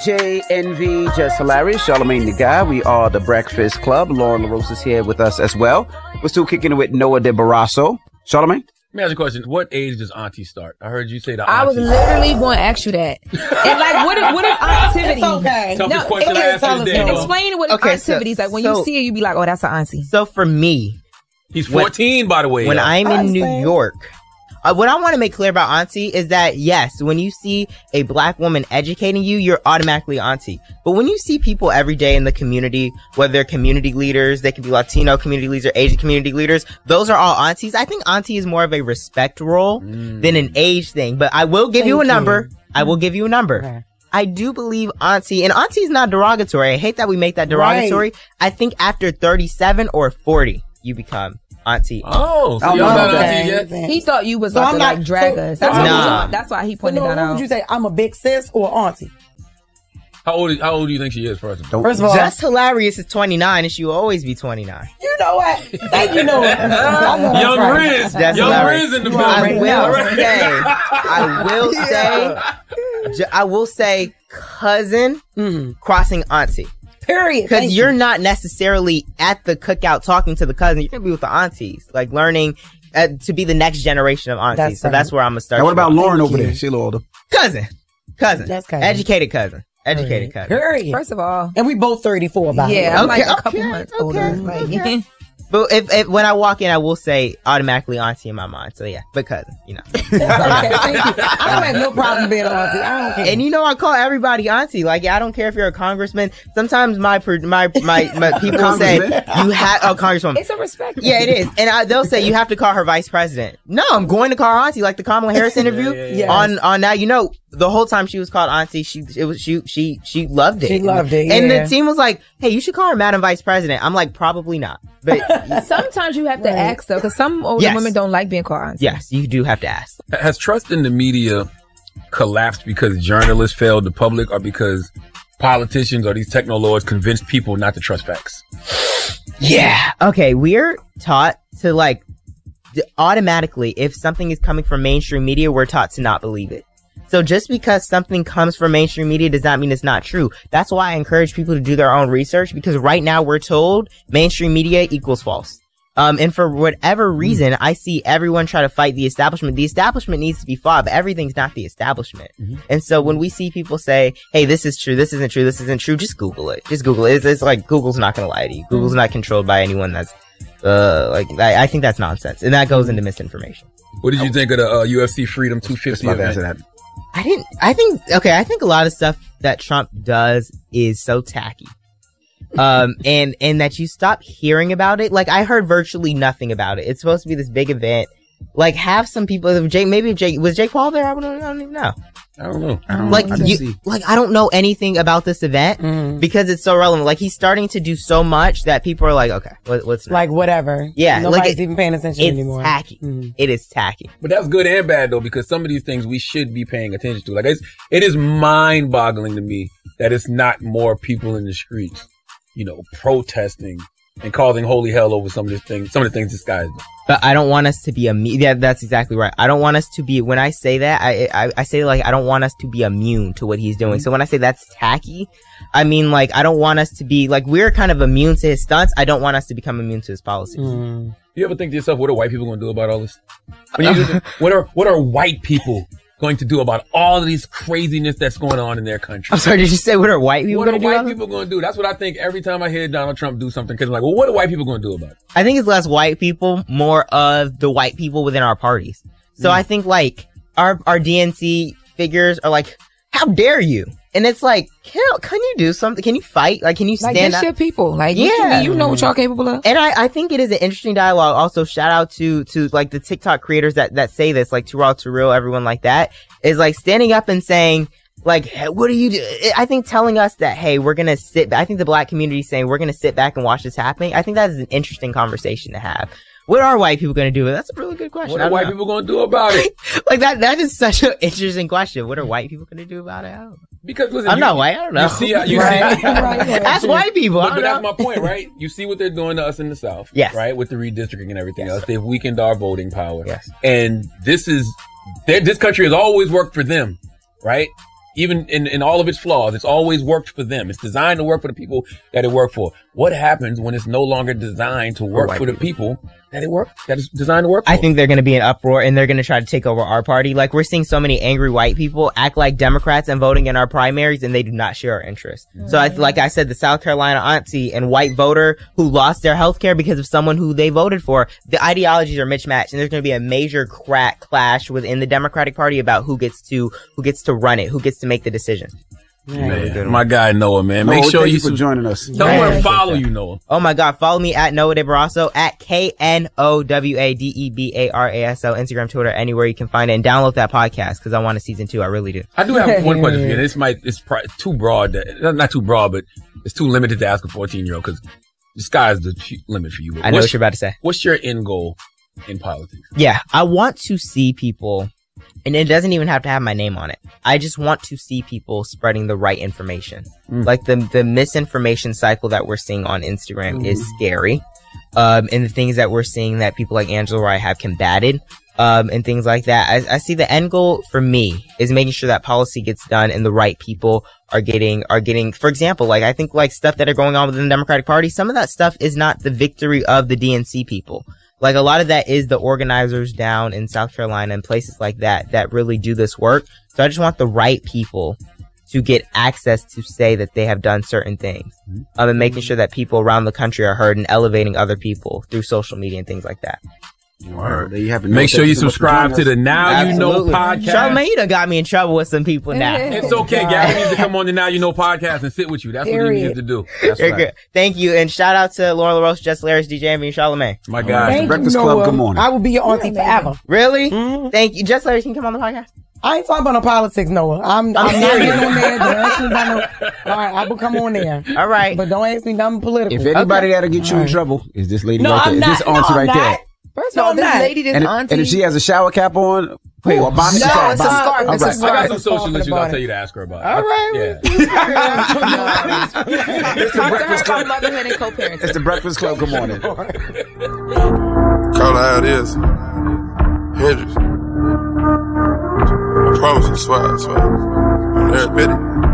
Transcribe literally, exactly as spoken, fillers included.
J, Envy, Just Hilarious, Charlamagne the Guy. We are the Breakfast Club. Lauren LaRosa is here with us as well. We're still kicking it with Noah de Barrasso. Charlamagne? Let me ask you a question. What age does auntie start? I heard you say the auntie. I was literally going to ask you that. And like, what is, what is activity? It's okay. Toughest No, question I asked you today, though. Explain what Okay, activities. so- like when so- you see it, you be like, oh, that's an auntie. So for me, He's fourteen, by the way. when yo. I'm I in New understand. York, uh, what I want to make clear about auntie is that yes, when you see a black woman educating you, you're automatically auntie. But when you see people every day in the community, whether they're community leaders, they can be Latino community leaders or Asian community leaders, those are all aunties. I think auntie is more of a respect role Mm. than an age thing. But I will give Thank you a you. number. I will give you a number. Okay. I do believe auntie, and auntie is not derogatory. I hate that we make that derogatory. I think after thirty-seven or forty, you become auntie. Oh, so Oh, y'all not okay. aunties yet? He thought you was So about I'm to not- like drag so- us. That's, so- why Nah. he, that's why he So, pointed no, that what out. would you say? I'm a big sis or auntie? How old? How old do you think she is, first? Don't- First of all, Just Hilarious is twenty-nine, and she will always be twenty-nine. you know what? Thank you, Noah. I know that's Young right. Riz. That's Young hilarious. Riz in the You building. I already will know. say, I will say, ju- I will say, cousin Mhm. crossing auntie, Period. because Thank you're you. not necessarily at the cookout talking to the cousin. You're gonna be with the aunties, like learning uh, to be the next generation of aunties. That's so right. that's where I'm gonna start. Now, what you about off. Lauren Thank over you. there? She a little older. cousin? Cousin, That's cousin. educated cousin, educated cousin. Period. First of all, And we both thirty-four, by the way. yeah, I'm Okay, like a couple okay, months okay, older. Like, okay. But if, if when I walk in, I will say automatically auntie in my mind. So yeah, but cousin, you know. Okay, thank you. I don't have no problem being an auntie. I don't care. And you know, I call everybody auntie. Like, I don't care if you're a congressman. Sometimes my per- my my, my people say Congressman? you have oh congresswoman. it's a respect. Yeah, it is, and I, they'll say you have to call her vice president. No, I'm going to call her auntie, like the Kamala Harris interview yeah, yeah, yeah. on on now. You know, the whole time she was called auntie, she it was she she she loved it. She loved it, and yeah. the team was like, "Hey, you should call her Madam Vice President." I'm like, probably not, but Sometimes you have to Right. ask though, because some older Yes. women don't like being called auntie. yes, you do have to ask. Has trust in the media collapsed because journalists failed the public, or because politicians or these techno lords convinced people not to trust facts? Yeah. Okay, we're taught to like d- automatically, if something is coming from mainstream media, we're taught to not believe it. So just because something comes from mainstream media does not mean it's not true. That's why I encourage people to do their own research, because right now we're told mainstream media equals false. Um, and for whatever reason, I see everyone try to fight the establishment. The establishment needs to be fought, but everything's not the establishment. And so when we see people say, hey, this is true, this isn't true, this isn't true, just Google it. Just Google it. It's, it's like Google's not going to lie to you. Google's not controlled by anyone that's, uh, like, I, I think that's nonsense. And that goes into misinformation. What did you think of the uh, U F C Freedom two fifty About to event? answer that. I didn't, I think, okay, I think a lot of stuff that Trump does is so tacky. Um, and, and that you stop hearing about it. Like, I heard virtually nothing about it. It's supposed to be this big event. Like, have some people, if Jake, maybe if Jake, was Jake Paul there? I don't, I don't even know. I don't know. I don't know. Like, I didn't you, see. like, I don't know anything about this event Mhm. because it's so relevant. Like, he's starting to do so much that people are like, okay, what, what's next? Like, whatever. Yeah, like Nobody's it- even paying attention it's anymore. tacky. Mhm. It is tacky. But that's good and bad though, because some of these things we should be paying attention to. Like it's, it is mind boggling to me that it's not more people in the streets, you know, protesting and causing holy hell over some of this thing, some of the things this guy is doing. But I don't want us to be a yeah, that's exactly right. I don't want us to be, when I say that, I, I, I say like, I don't want us to be immune to what he's doing. So when I say that's tacky, I mean like, I don't want us to be, like, we're kind of immune to his stunts. I don't want us to become immune to his policies. Mhm. You ever think to yourself, what are white people going to do about all this? When you, what are, what are white people going to do about all of this craziness that's going on in their country? I'm sorry, did you say what are white people What are going to do? white about it? people going to do? That's what I think every time I hear Donald Trump do something. Because I'm like, well, what are white people going to do about it? I think it's less white people, more of the white people within our parties. So Mm. I think like our our D N C figures are like, how dare you? And it's like, can, can you do something? Can you fight? Like, can you Like, stand this up? your people. Like, what you Yeah. mean? You know what y'all capable of. And I, I think it is an interesting dialogue. Also, shout out to, to like the TikTok creators that, that say this, like Too Raw, Too Real, everyone like that, is like standing up and saying, like, hey, what do you do? I think telling us that, hey, we're gonna sit back. I think the black community is saying we're gonna sit back and watch this happening. I think that is an interesting conversation to have. What are white people gonna do? That's a really good question. What I are don't white know. people going to do about it? Like that, that is such an interesting question. What are white people gonna do about it? I don't know. Because listen, I'm you, not white. I don't know. You see, how- you Right. see, Right, right. Ask white people. I But, don't but that's know. my point, right? You see what they're doing to us in the South, Yes. right? With the redistricting and everything else, they've weakened our voting power. Yes. And this is, they- this country has always worked for them, right? even in, in all of its flaws, it's always worked for them. It's designed to work for the people that it worked for. What happens when it's no longer designed to work for, for the people that it worked, that is designed to work for? I think they're going to be in uproar and they're going to try to take over our party. Like, we're seeing so many angry white people act like Democrats and voting in our primaries, and they do not share our interests. Mm-hmm. So, I, like I said, the South Carolina auntie and white voter who lost their health care because of someone who they voted for, the ideologies are mismatched, and there's going to be a major crack clash within the Democratic Party about who gets to who gets to run it, who gets to make the decision. Man, my guy Noah, man. Make Noah, sure thank you you for joining us. Tell me where to follow you, Noah. Oh my God, follow me at Noah De Barrasso at K N O W A D E B A R A S O, Instagram, Twitter, anywhere you can find it, and download that podcast because I want a season two. I really do. I do have one question for you. This might it's pri- too broad, that, not too broad, but it's too limited to ask a fourteen year old because the sky's the limit for you. I know what you're about to say. What's your end goal in politics? Yeah, I want to see people. And it doesn't even have to have my name on it. I just want to see people spreading the right information. Mm. Like the the misinformation cycle that we're seeing on Instagram mm. is scary. Um, and the things that we're seeing that people like Angela Rye have combated, um, and things like that. I, I see the end goal for me is making sure that policy gets done and the right people are getting, are getting, for example, like I think like stuff that are going on within the Democratic Party, some of that stuff is not the victory of the D N C people. Like, a lot of that is the organizers down in South Carolina and places like that that really do this work. So I just want the right people to get access to say that they have done certain things. Um, and making sure that people around the country are heard and elevating other people through social media and things like that. Word. There you have it. Make sure you subscribe to the Now Absolutely. You Know podcast. Charlamagne, you done got me in trouble with some people now. It's okay, Gary needs to come on the Now You Know podcast and sit with you. That's Period. What he needs to do. That's You're right. Good. Thank you. And shout out to Lauren LaRoche, Jess Larris, D J Envy, and Charlamagne. My guys. Thank Breakfast you, Club, Noah. good morning. I will be your auntie forever. Really? Mm-hmm. Thank you. Jess Larris, can you come on the podcast? I ain't talking about no politics, Noah. I'm, I'm, I'm not getting on there. Don't ask me about no. All right, I will come on there. All right. But don't ask me nothing political. If anybody okay. that'll get you All in right. trouble, is this lady No, right I'm there? not. Is this auntie no, I'm right not. there? First No, of all, I'm this not. lady, this And, auntie. and if she has a shower cap on, wait, or a bonnet, No, shower it's a bonnet. scarf. All It's a right. scarf. I got some It's social off issues the I'll body. tell you to ask her about. All right. Yeah. It's the Breakfast Talk Club. to her about motherhood and co-parenting. It's the Breakfast Club. Good morning. Call it how it is. Hendrix. I promise, I swear, I swear. I'm Eric Petty.